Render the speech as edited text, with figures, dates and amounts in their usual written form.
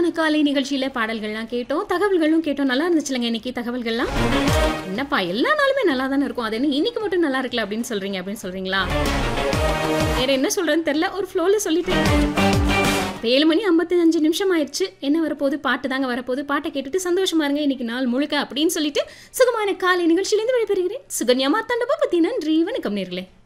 சுகமான காலை நிகழ்ச்சியில பாடல்கள்லாம் கேட்டோம், தகவல்களும் கேட்டோம். நல்லா இருந்துச்சுலங்க இன்னைக்கு தகவல்கள்லாம். என்னப்பா எல்லா நாளுமே நல்லா தானே இருக்கும். அது என்ன இன்னைக்கு மட்டும் நல்லா இருக்குல்ல அப்படின்னு சொல்றீங்க அப்படின்னு சொல்றீங்களா? வேற என்ன சொல்றதுன்னு தெரியல. ஒரு ஃப்ளோல சொல்லிட்டேன். 7 மணி 55 நிமிஷம் ஆயிடுச்சு. என்ன வரப்போகுது? பாட்டு தாங்க வரப்போகுது. பாட்டை கேட்டுட்டு சந்தோஷமா இருங்க இன்னைக்கு நாள் முழுக்க அப்படின்னு சொல்லிட்டு சுகமான காலை நிகழ்ச்சியிலேருந்து விடைபெறுகிறேன். சுகன்யா மார்த்தாண்ட பத்தி நன்றி. வணக்கம் நேர்களே.